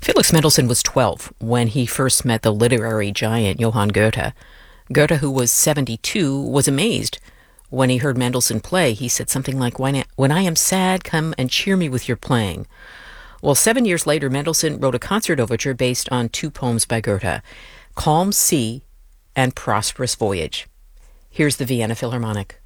Felix Mendelssohn was 12 when he first met the literary giant Johann Goethe. Goethe, who was 72, was amazed. When he heard Mendelssohn play, he said something like, "When I am sad, come and cheer me with your playing." Well, 7 years later, Mendelssohn wrote a concert overture based on two poems by Goethe, Calm Sea and Prosperous Voyage. Here's the Vienna Philharmonic.